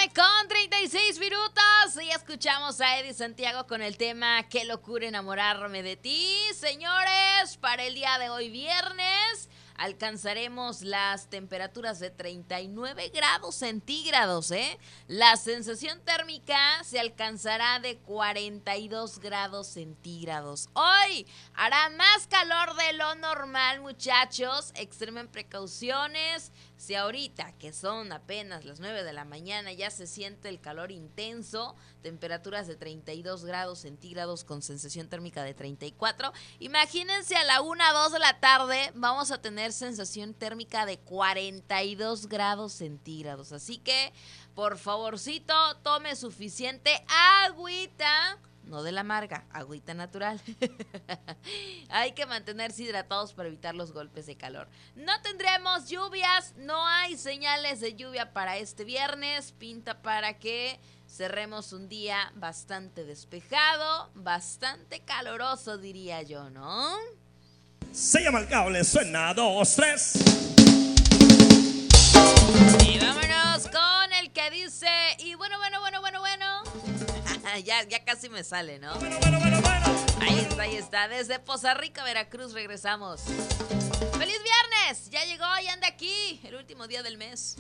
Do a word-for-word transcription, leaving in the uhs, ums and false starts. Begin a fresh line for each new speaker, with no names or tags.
nueve con treinta y seis minutos y escuchamos a Eddie Santiago con el tema Qué locura enamorarme de ti. Señores, para el día de hoy viernes alcanzaremos las temperaturas de treinta y nueve grados centígrados, ¿eh? La sensación térmica se alcanzará de cuarenta y dos grados centígrados. Hoy hará más calor de lo normal, muchachos. Extremen precauciones. Si ahorita, que son apenas las nueve de la mañana, ya se siente el calor intenso, temperaturas de treinta y dos grados centígrados con sensación térmica de treinta y cuatro, imagínense a la una, dos de la tarde, vamos a tener sensación térmica de cuarenta y dos grados centígrados. Así que, por favorcito, tome suficiente agüita. No de la amarga, agüita natural. Hay que mantenerse hidratados para evitar los golpes de calor. No tendremos lluvias, no hay señales de lluvia para este viernes. Pinta para que cerremos un día bastante despejado, bastante caloroso, diría yo, ¿no?
Se llama el cable, suena dos, tres.
Y vámonos con el que dice, y bueno, bueno, bueno, bueno, bueno. ya, ya casi me sale, ¿no?
Bueno, bueno, bueno, bueno.
Ahí está, ahí está. Desde Poza Rica, Veracruz, regresamos. ¡Feliz viernes! Ya llegó, ya anda aquí, el último día del mes.